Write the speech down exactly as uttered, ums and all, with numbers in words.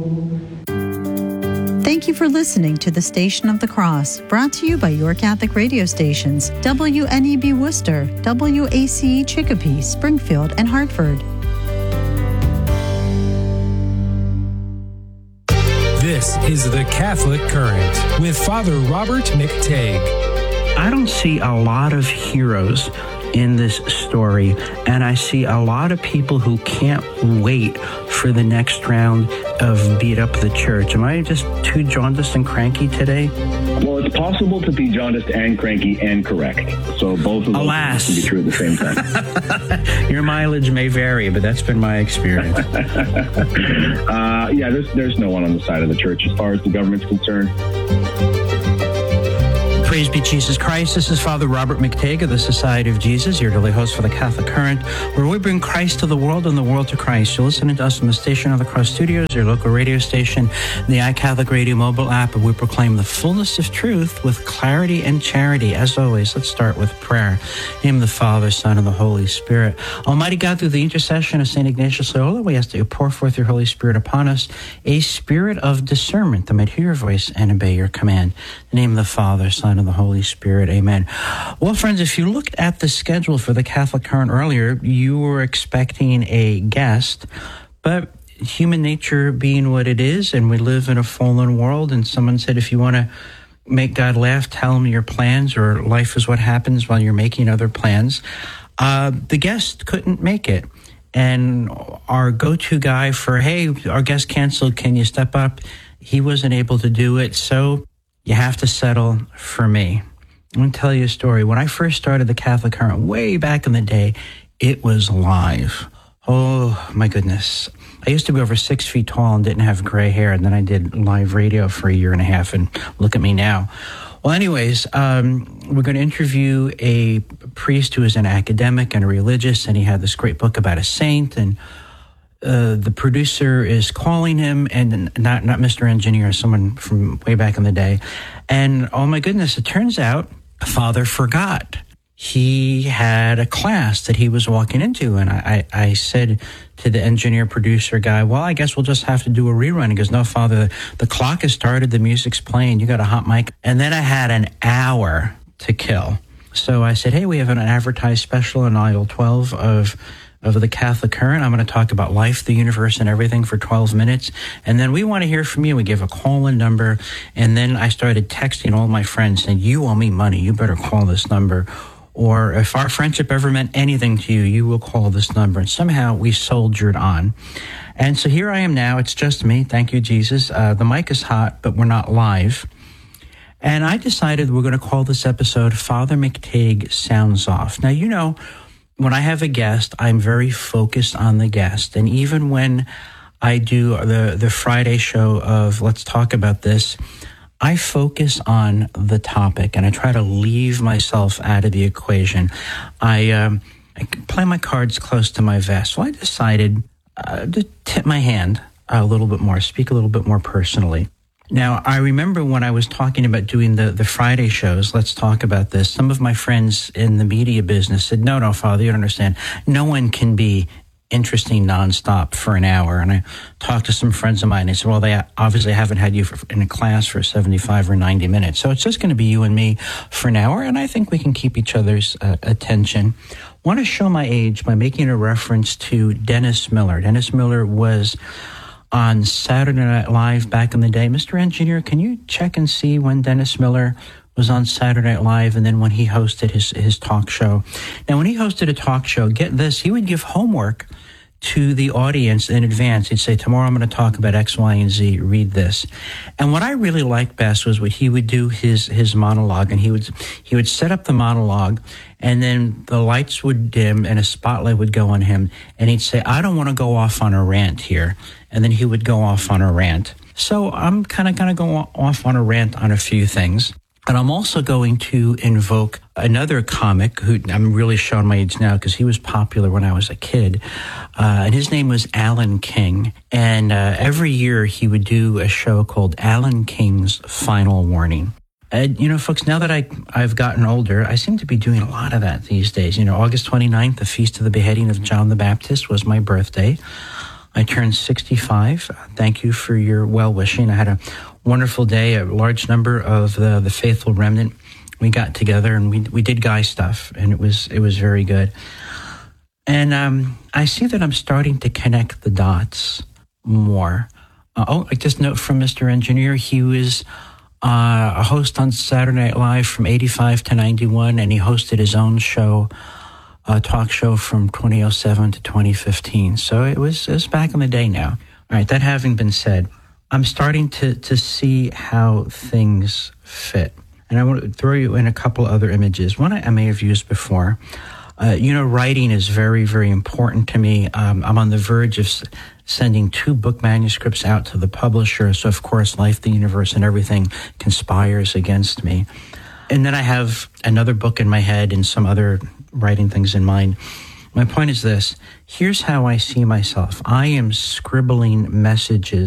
Thank you for listening to the Station of the Cross, brought to you by your Catholic radio stations, W N E B Worcester, W A C E Chicopee, Springfield, and Hartford. This is the Catholic Current with Father Robert McTague. I don't see a lot of heroes in this story, and I see a lot of people who can't wait for the next round of Beat Up the Church. Am I just too jaundiced and cranky today? Well, it's possible to be jaundiced and cranky and correct. So both of those Alas. can be true at the same time. Your mileage may vary, but that's been my experience. uh, yeah, there's, there's no one on the side of the church as far as the government's concerned. Praise be Jesus Christ. This is Father Robert McTague of the Society of Jesus, your daily host for the Catholic Current, where we bring Christ to the world and the world to Christ. You're listening to us from the Station of the Cross Studios, your local radio station, the iCatholic Radio mobile app, and we proclaim the fullness of truth with clarity and charity. As always, let's start with prayer. In the name of the Father, Son, and the Holy Spirit. Almighty God, through the intercession of Saint Ignatius Loyola, we ask that you pour forth your Holy Spirit upon us, a spirit of discernment that might hear your voice and obey your command. In the name of the Father, Son, and the Holy Spirit. Amen. Well, friends, if you looked at the schedule for the Catholic Current earlier, you were expecting a guest, but human nature being what it is, and we live in a fallen world, and someone said, if you want to make God laugh, tell him your plans, or life is what happens while you're making other plans. Uh, the guest couldn't make it. And our go-to guy for, hey, our guest canceled, can you step up? He wasn't able to do it, so you have to settle for me. I'm going to tell you a story. When I first started the Catholic Current way back in the day, it was live. Oh, my goodness. I used to be over six feet tall and didn't have gray hair, and then I did live radio for a year and a half, and look at me now. Well, anyways, um, we're going to interview a priest who is an academic and a religious, and he had this great book about a saint, and Uh, the producer is calling him, and not not Mister Engineer, someone from way back in the day. And oh my goodness, it turns out Father forgot. He had a class that he was walking into, and I, I, I said to the engineer producer guy, well, I guess we'll just have to do a rerun. He goes, no, Father, the clock has started, the music's playing, you got a hot mic. And then I had an hour to kill. So I said, hey, we have an advertised special on aisle twelve of of the Catholic Current. I'm going to talk about life, the universe, and everything for twelve minutes. And then we want to hear from you. We give a call-in number. And then I started texting all my friends saying, you owe me money. You better call this number. Or if our friendship ever meant anything to you, you will call this number. And somehow we soldiered on. And so here I am now. It's just me. Thank you, Jesus. Uh, the mic is hot, but we're not live. And I decided we're going to call this episode Father McTague Sounds Off. Now, you know, when I have a guest, I'm very focused on the guest. And even when I do the, the Friday show of Let's Talk About This, I focus on the topic and I try to leave myself out of the equation. I, um, I play my cards close to my vest. So I decided uh, to tip my hand a little bit more, speak a little bit more personally. Now, I remember when I was talking about doing the, the Friday shows, Let's Talk About This, some of my friends in the media business said, no, no, Father, you don't understand. No one can be interesting nonstop for an hour. And I talked to some friends of mine, and they said, well, they obviously haven't had you for, in a class for seventy-five or ninety minutes. So it's just going to be you and me for an hour, and I think we can keep each other's uh, attention. I want to show my age by making a reference to Dennis Miller. Dennis Miller was on Saturday Night Live back in the day. Mister Engineer, can you check and see when Dennis Miller was on Saturday Night Live and then when he hosted his, his talk show? Now, when he hosted a talk show, get this, he would give homework to the audience in advance. He'd say, tomorrow I'm going to talk about X, Y, and Z. Read this. And what I really liked best was what he would do his, his monologue, and he would, he would set up the monologue, and then the lights would dim and a spotlight would go on him, and he'd say, I don't want to go off on a rant here. And then he would go off on a rant. So I'm kind of going to go off on a rant on a few things. And I'm also going to invoke another comic who I'm really showing my age now because he was popular when I was a kid. Uh, and his name was Alan King. And uh, every year he would do a show called Alan King's Final Warning. And, you know, folks, now that I, I've gotten older, I seem to be doing a lot of that these days. You know, August twenty-ninth, the Feast of the Beheading of John the Baptist, was my birthday. I turned sixty-five. Thank you for your well-wishing. I had a wonderful day. A large number of the, the faithful remnant, we got together and we we did guy stuff, and it was it was very good. And um, I see that I'm starting to connect the dots more. Uh, oh, I just note from Mister Engineer, he was uh, a host on Saturday Night Live from eighty-five to ninety-one, and he hosted his own show, a talk show from twenty oh seven to twenty fifteen. So it was, it was back in the day now. All right, that having been said, I'm starting to, to see how things fit. And I want to throw you in a couple other images. One I, I may have used before. Uh, you know, writing is very, very important to me. Um, I'm on the verge of s- sending two book manuscripts out to the publisher. So, of course, life, the universe, and everything conspires against me. And then I have another book in my head and some other writing things in mind. My point is this. Here's how I see myself. I am scribbling messages